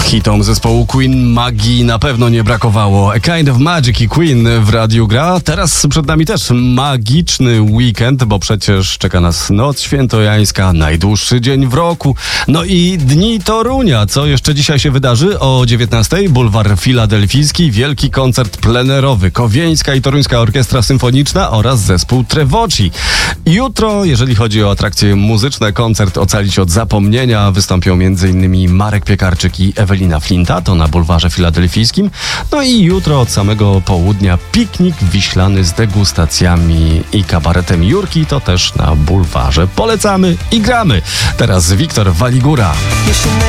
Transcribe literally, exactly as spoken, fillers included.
Hitom zespołu Queen magii na pewno nie brakowało. A Kind of Magic i Queen w radiu gra. Teraz przed nami też magiczny weekend, bo przecież czeka nas Noc Świętojańska, najdłuższy dzień w roku. No i Dni Torunia. Co jeszcze dzisiaj się wydarzy? O dziewiętnastej Bulwar Filadelfijski, wielki koncert plenerowy. Kowieńska i Toruńska Orkiestra Symfoniczna oraz zespół Trevoci. Jutro, jeżeli chodzi o atrakcje muzyczne, koncert Ocalić od zapomnienia. Wystąpią m.in. Marek Piekarczyk i Ewelina Flinta, to na Bulwarze Filadelfijskim. No i jutro od samego południa piknik wiślany z degustacjami i kabaretem Jurki, to też na Bulwarze. Polecamy i gramy. Teraz Wiktor Waligura.